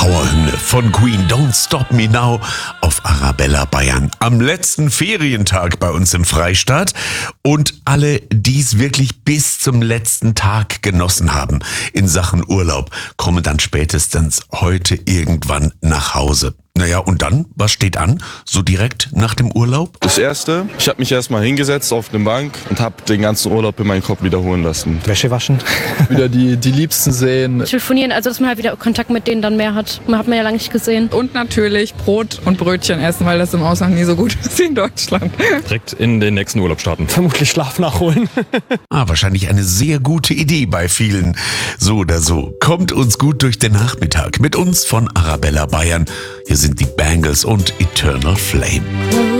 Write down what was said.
Powerhymne von Queen, Don't Stop Me Now auf Arabella Bayern. Am letzten Ferientag bei uns im Freistaat. Und alle, die es wirklich bis zum letzten Tag genossen haben in Sachen Urlaub, kommen dann spätestens heute irgendwann nach Hause. Naja, und dann, was steht an, so direkt nach dem Urlaub? Das Erste, ich habe mich erstmal hingesetzt auf eine Bank und habe den ganzen Urlaub in meinen Kopf wiederholen lassen. Wäsche waschen. Wieder die Liebsten sehen. Telefonieren, also dass man halt wieder Kontakt mit denen dann mehr hat. Man hat man ja lange nicht gesehen. Und natürlich Brot und Brötchen essen, weil das im Ausland nie so gut ist wie in Deutschland. Direkt in den nächsten Urlaub starten. Vermutlich Schlaf nachholen. Wahrscheinlich eine sehr gute Idee bei vielen. So oder so, kommt uns gut durch den Nachmittag mit uns von Arabella Bayern. Hier sind die Bangles und Eternal Flame.